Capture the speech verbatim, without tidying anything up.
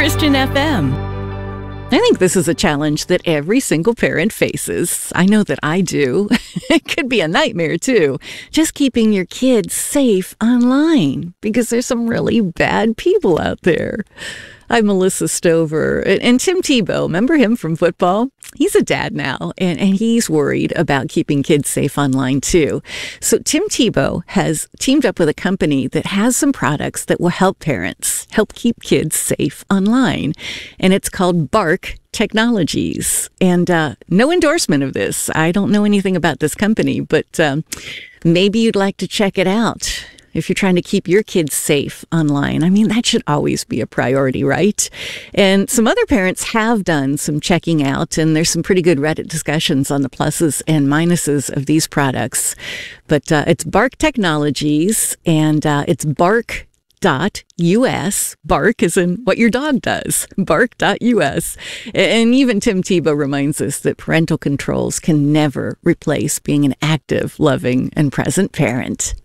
Christian F M. I think this is a challenge that every single parent faces. I know that I do. It could be a nightmare, too. Just keeping your kids safe online because there's some really bad people out there. I'm Melissa Stover. And Tim Tebow, remember him from football? He's a dad now, and, and he's worried about keeping kids safe online, too. So Tim Tebow has teamed up with a company that has some products that will help parents help keep kids safe online. And it's called Bark Technologies. And uh, no endorsement of this. I don't know anything about this company, but um, maybe you'd like to check it out. If you're trying to keep your kids safe online, I mean, that should always be a priority, right? And some other parents have done some checking out, and there's some pretty good Reddit discussions on the pluses and minuses of these products. But uh, it's Bark Technologies, and uh, it's bark dot U S. Bark is in what your dog does. bark dot U S. And even Tim Tebow reminds us that parental controls can never replace being an active, loving, and present parent.